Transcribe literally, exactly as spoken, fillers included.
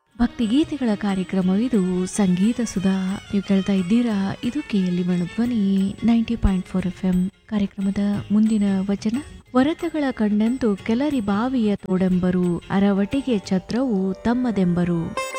ಭಕ್ತಿಗೀತೆಗಳ ಕಾರ್ಯಕ್ರಮವಿದು ಸಂಗೀತ ಸುಧಾ. ನೀವು ಕೇಳ್ತಾ ಇದ್ದೀರಾ, ಇದು ಕೆಎಲ್ಇ ಧ್ವನಿ ninety point four F M. ಕಾರ್ಯಕ್ರಮದ ಮುಂದಿನ ವಚನ: ವರತಗಳ ಕಂಡಂತು ಕೆಲರಿ ಬಾವಿಯ ತೋಡೆಂಬರು, ಅರವಟಿಗೆ ಛತ್ರವು ತಮ್ಮದೆಂಬರು.